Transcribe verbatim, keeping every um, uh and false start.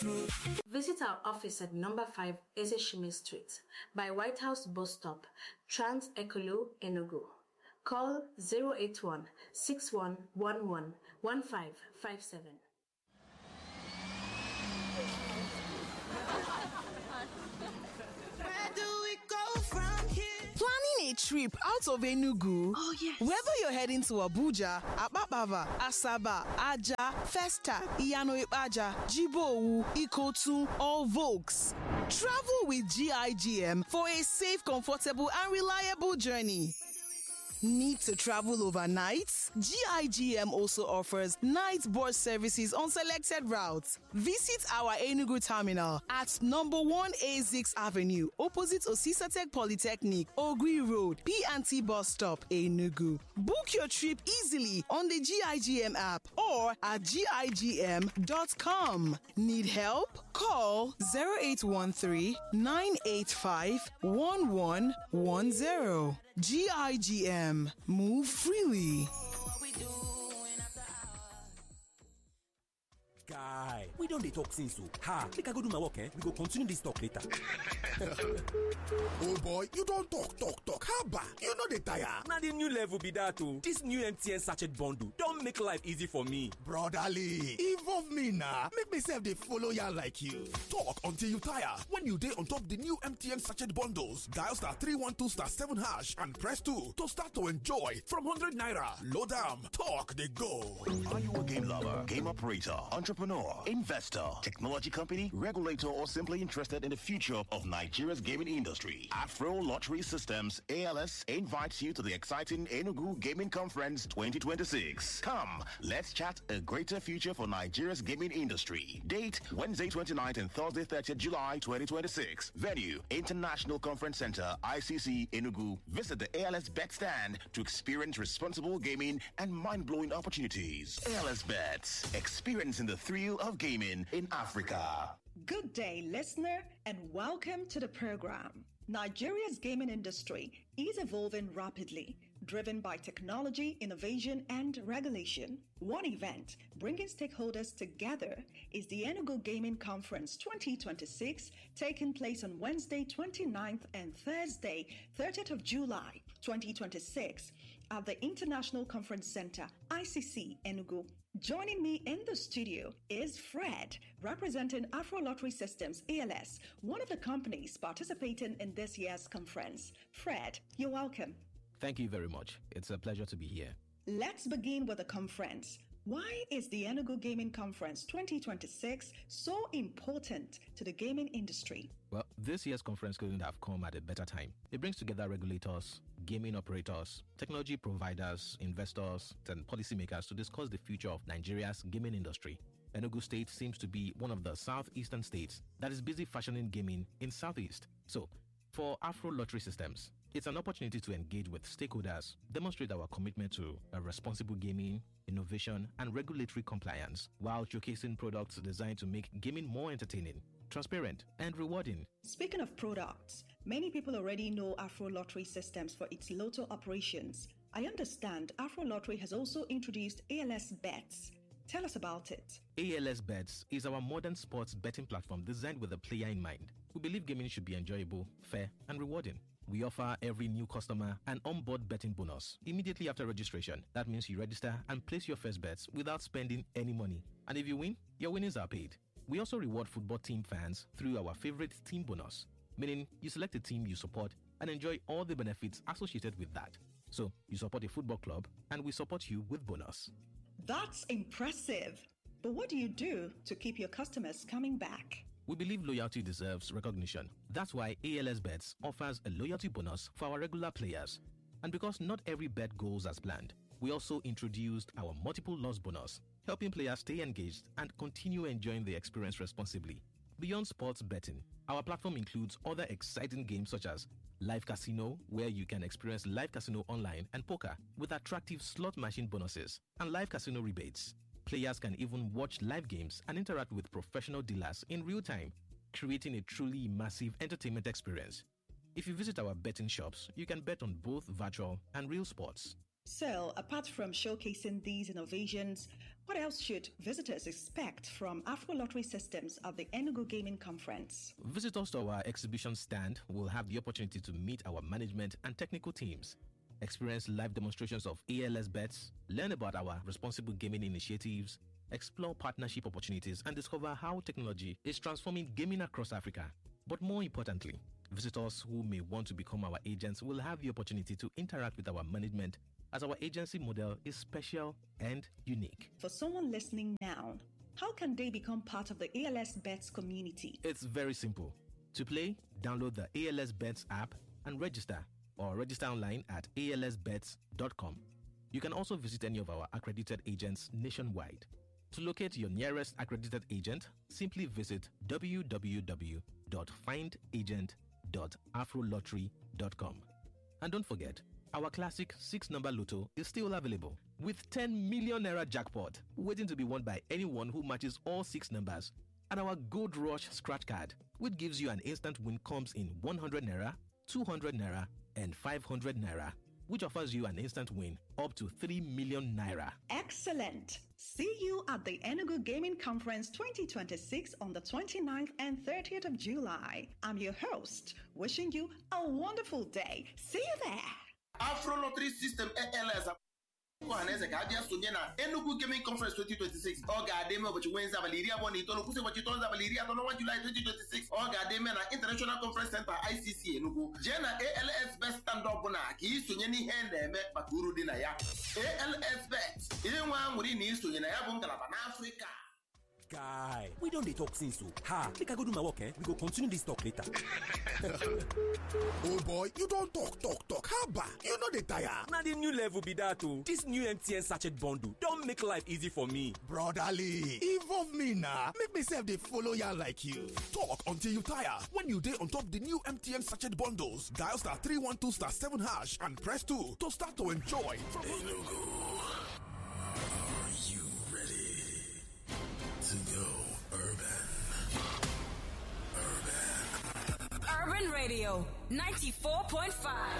Visit our office at number five Ezeshimi Street by White House Bus Stop, Trans Ekolo, Enugu. Call zero eight one, six one one one, one five five seven. Where do we go from here? Planning a trip out of Enugu? Oh, yes. Whether you're heading to Abuja, Apapava, Asaba, Aja, Festa, Iyano Ipaja, Jibowu, Ikotu, or Volks, travel with G I G M for a safe, comfortable, and reliable journey. Need to travel overnight? G I G M also offers night bus services on selected routes. Visit our Enugu terminal at number one A six Avenue, opposite Osisatec Polytechnic, Ogui Road, P and T bus stop, Enugu. Book your trip easily on the G I G M app or at G I G M dot com. Need help? Call zero eight one three, nine eight five, one one one zero. G I G M. Move freely. Guy, we don't dey talk since so. Ha, make I go do my work, eh? We go continue this talk later. Oh boy, you don't talk, talk, talk. Haba, you know the tire. Now the new level be that too. This new M T N sachet bundle don't make life easy for me. Brotherly, involve me now. Make myself they follow ya like you. Talk until you tire. When you day on top the new M T N sachet bundles, dial star three one two star seven hash and press two to start to enjoy from one hundred naira. Load am, talk they go. Are you a game lover, game operator, entrepreneur, investor, technology company, regulator, or simply interested in the future of Nigeria's gaming industry? Afro Lottery Systems A L S invites you to the exciting Enugu Gaming Conference twenty twenty-six. Come, let's chat a greater future for Nigeria's gaming industry. Date Wednesday twenty-ninth and Thursday thirtieth July twenty twenty-six. Venue International Conference Center, I C C Enugu. Visit the A L S Bet stand to experience responsible gaming and mind-blowing opportunities. A L S Bets, experiencing the thrill of gaming in Africa. Good day, listener, and welcome to the program. Nigeria's gaming industry is evolving rapidly, driven by technology, innovation, and regulation. One event bringing stakeholders together is the Enugu Gaming Conference twenty twenty-six, taking place on Wednesday twenty-ninth and Thursday thirtieth of July twenty twenty-six at the International Conference Center, I C C, Enugu. Joining me in the studio is Fred, representing Afro Lottery Systems A L S, one of the companies participating in this year's conference. Fred, you're welcome. Thank you very much. It's a pleasure to be here. Let's begin with the conference. Why is the Enugu Gaming Conference twenty twenty-six so important to the gaming industry? Well, this year's conference couldn't have come at a better time. It brings together regulators, gaming operators, technology providers, investors, and policymakers to discuss the future of Nigeria's gaming industry. Enugu State seems to be one of the southeastern states that is busy fashioning gaming in Southeast. So, for Afro Lottery Systems, it's an opportunity to engage with stakeholders, demonstrate our commitment to a responsible gaming, innovation, and regulatory compliance, while showcasing products designed to make gaming more entertaining, transparent, and rewarding. Speaking of products, many people already know Afro Lottery Systems for its lotto operations. I understand Afro Lottery has also introduced A L S Bets. Tell us about it. A L S Bets is our modern sports betting platform designed with the player in mind. We believe gaming should be enjoyable, fair, and rewarding. We offer every new customer an onboard betting bonus immediately after registration. That means you register and place your first bets without spending any money. And if you win, your winnings are paid. We also reward football team fans through our favorite team bonus, meaning you select a team you support and enjoy all the benefits associated with that. So you support a football club and we support you with bonus. That's impressive. But what do you do to keep your customers coming back? We believe loyalty deserves recognition. That's why A L S Bets offers a loyalty bonus for our regular players. And because not every bet goes as planned, we also introduced our multiple loss bonus, helping players stay engaged and continue enjoying the experience responsibly. Beyond sports betting, our platform includes other exciting games such as Live Casino, where you can experience live casino online and poker with attractive slot machine bonuses and live casino rebates. Players can even watch live games and interact with professional dealers in real time, creating a truly immersive entertainment experience. If you visit our betting shops, you can bet on both virtual and real sports. So, apart from showcasing these innovations, what else should visitors expect from Afro Lottery Systems at the Enugu Gaming Conference? Visitors to our exhibition stand will have the opportunity to meet our management and technical teams, experience live demonstrations of A L S bets, learn about our responsible gaming initiatives, explore partnership opportunities, and discover how technology is transforming gaming across Africa. But more importantly, visitors who may want to become our agents will have the opportunity to interact with our management, as our agency model is special and unique. For someone listening now, how can they become part of the A L S Bets community? It's very simple. To play, download the A L S Bets app and register, or register online at A L S bets dot com. You can also visit any of our accredited agents nationwide. To locate your nearest accredited agent, simply visit w w w dot find agent dot afro lottery dot com. And don't forget, our classic six-number lotto is still available with ten million naira jackpot waiting to be won by anyone who matches all six numbers, and our Gold Rush scratch card, which gives you an instant win, comes in one hundred naira, two hundred naira, and five hundred naira, which offers you an instant win up to three million naira. Excellent! See you at the Enugu Gaming Conference twenty twenty-six on the twenty-ninth and thirtieth of July. I'm your host, wishing you a wonderful day. See you there! Afro Lottery System A L S Kohaneze ka abia sonye na Enugu Gaming Conference twenty twenty-six. Ọ ga-ademe ụbọchị Wednesday abalị iri abụọ na itoolu kwụsị ụbọchị Tọzdee abalị iri atọ n'ọnwa July twenty twenty-six. Ọ ga-ademe na International Conference Center I C C Enugu. Jee na A L S Bet stand ọbụla ka ị sonye n'ihe na-eme maka uru dị na ya. A L S Bet, ihe nwa nwere na isonye na ya bụ ngalaba n'Africa. Guy, we don't dey talk since so. Ha, make I go do my work, eh? We go continue this talk later. Oh boy, you don't talk, talk, talk. Haba, you know the tire. Now the new level be that too. This new M T N sachet bundle don't make life easy for me. Brotherly, involve me now. Make myself they follow ya like you. Talk until you tire. When you day on top the new M T N sachet bundles, dial star three one two star seven hash and press two to start to enjoy. From Enugu, are you ready to go urban? Urban. Urban Radio ninety-four point five.